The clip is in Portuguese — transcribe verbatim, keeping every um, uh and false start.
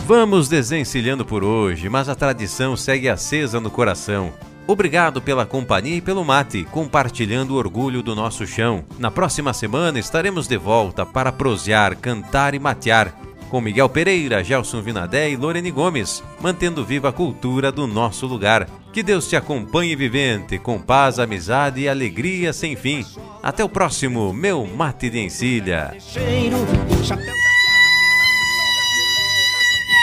Vamos desencilhando por hoje, mas a tradição segue acesa no coração. Obrigado pela companhia e pelo mate, compartilhando o orgulho do nosso chão. Na próxima semana estaremos de volta para prosear, cantar e matear, com Miguel Pereira, Gelson Vinadé e Lorene Gomes, mantendo viva a cultura do nosso lugar. Que Deus te acompanhe, vivente, com paz, amizade e alegria sem fim. Até o próximo Meu Mate de Encilha.